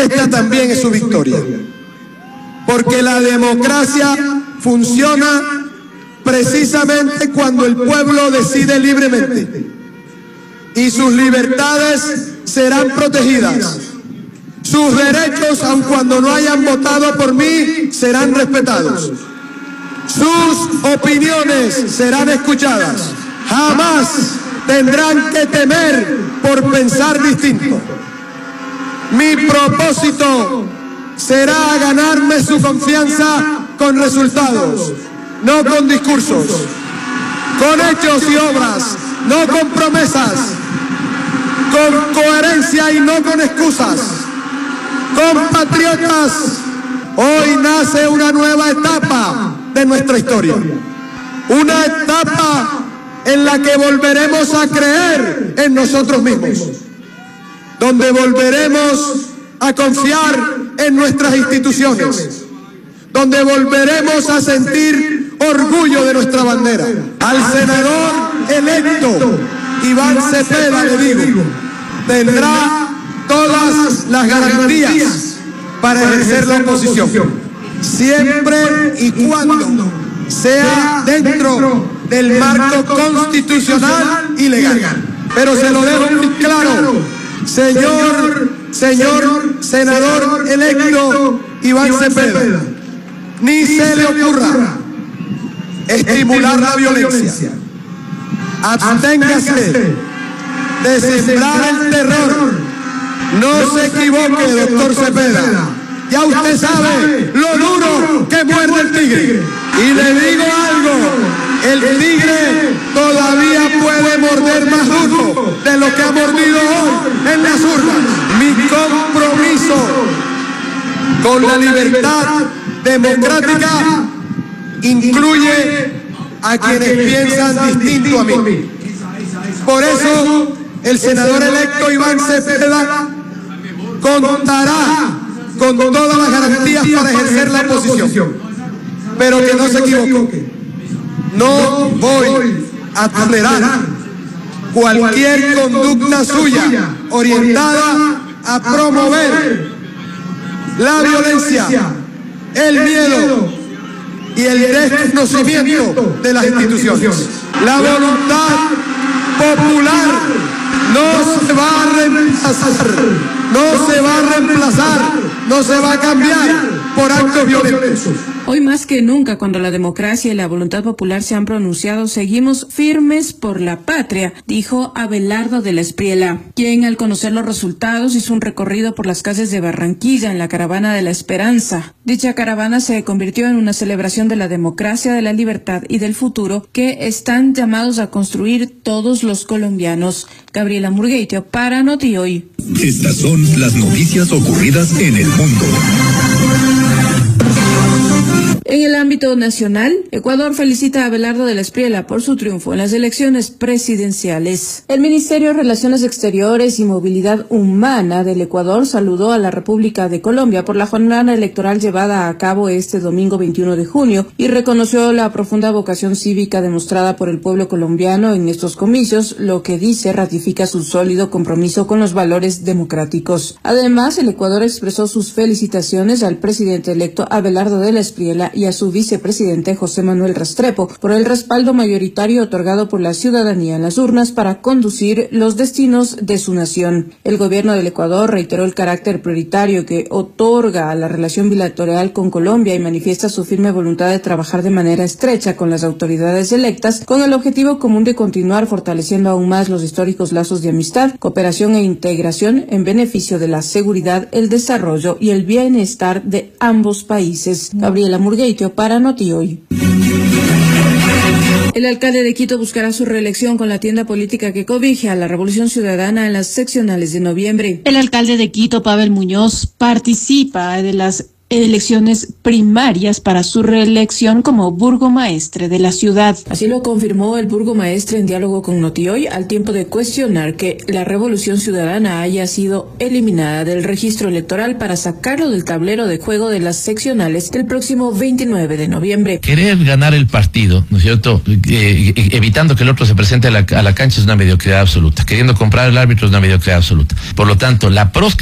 esta también es su victoria. Porque la democracia funciona precisamente cuando el pueblo decide libremente. Y sus libertades serán protegidas. Sus derechos, aun cuando no hayan votado por mí, serán respetados. Sus opiniones serán escuchadas. Jamás tendrán que temer por pensar distinto. Mi propósito será ganarme su confianza con resultados, no con discursos, con hechos y obras, no con promesas, con coherencia y no con excusas. Compatriotas, hoy nace una nueva etapa de nuestra historia, una etapa en la que volveremos a creer en nosotros mismos, donde volveremos a confiar en nuestras instituciones, donde volveremos a sentir orgullo de nuestra bandera. Al senador electo Iván Cepeda le digo, tendrá todas las garantías para ejercer la oposición, siempre y cuando sea dentro del marco constitucional y legal. Pero se lo dejo muy claro, señor senador electo Iván Cepeda, ni se le ocurra estimular la violencia. Absténgase de sembrar el terror. No se equivoque, doctor Cepeda. Ya usted sabe lo duro que muerde el tigre. Y le digo algo, el tigre todavía puede morder más duro de lo que ha mordido hoy en las urnas. Mi compromiso con la libertad democrática incluye a quienes piensan distinto a mí. Por eso, el senador electo Iván Cepeda contará con todas las garantías para ejercer la oposición. Pero que no se equivoque, no voy a tolerar cualquier conducta suya orientada a promover la violencia, el miedo y el desconocimiento de las instituciones. La voluntad popular no se va a reemplazar, no se va a cambiar por actos violentos. Hoy más que nunca, cuando la democracia y la voluntad popular se han pronunciado, seguimos firmes por la patria, dijo Abelardo de la Espriella, quien al conocer los resultados hizo un recorrido por las calles de Barranquilla en la Caravana de la Esperanza. Dicha caravana se convirtió en una celebración de la democracia, de la libertad y del futuro que están llamados a construir todos los colombianos. Gabriela Murgueitio para Noti Hoy. Estas son las noticias ocurridas en el mundo. En el ámbito nacional, Ecuador felicita a Abelardo de la Espriella por su triunfo en las elecciones presidenciales. El Ministerio de Relaciones Exteriores y Movilidad Humana del Ecuador saludó a la República de Colombia por la jornada electoral llevada a cabo este domingo 21 de junio y reconoció la profunda vocación cívica demostrada por el pueblo colombiano en estos comicios, lo que dice ratifica su sólido compromiso con los valores democráticos. Además, el Ecuador expresó sus felicitaciones al presidente electo Abelardo de la Espriella y a su vicepresidente José Manuel Restrepo por el respaldo mayoritario otorgado por la ciudadanía en las urnas para conducir los destinos de su nación. El gobierno del Ecuador reiteró el carácter prioritario que otorga a la relación bilateral con Colombia y manifiesta su firme voluntad de trabajar de manera estrecha con las autoridades electas con el objetivo común de continuar fortaleciendo aún más los históricos lazos de amistad, cooperación e integración en beneficio de la seguridad, el desarrollo y el bienestar de ambos países. Gabriela Murgueitio para Noti Hoy. El alcalde de Quito buscará su reelección con la tienda política que cobije a la Revolución Ciudadana en las seccionales de noviembre. El alcalde de Quito, Pavel Muñoz, participa de las elecciones primarias para su reelección como burgomaestre de la ciudad. Así lo confirmó el burgomaestre en diálogo con Noti Hoy, al tiempo de cuestionar que la Revolución Ciudadana haya sido eliminada del registro electoral para sacarlo del tablero de juego de las seccionales del próximo 29 de noviembre. Querer ganar el partido, ¿no es cierto?, evitando que el otro se presente a la cancha es una mediocridad absoluta. Queriendo comprar el árbitro es una mediocridad absoluta. Por lo tanto, la